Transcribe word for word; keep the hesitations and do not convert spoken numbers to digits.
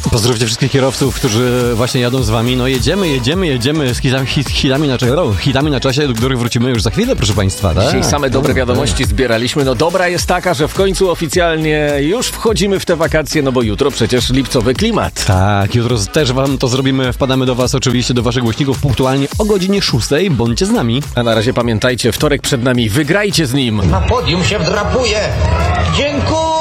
Pozdrówcie wszystkich kierowców, którzy właśnie jadą z wami. No jedziemy, jedziemy, jedziemy z hitami, hit, hitami, na, hitami na czasie, do których wrócimy już za chwilę, proszę państwa. Tak? Dzisiaj same dobre wiadomości zbieraliśmy. No dobra jest taka, że w końcu oficjalnie już wchodzimy w te wakacje, no bo jutro przecież lipcowy klimat. Tak, jutro też wam to zrobimy. Wpadamy do was oczywiście, do waszych głośników punktualnie o godzinie szóstej. Bądźcie z nami. A na razie pamiętajcie, wtorek przed nami, wygrajcie z nim. Na podium się wdrapuje. Dziękuję!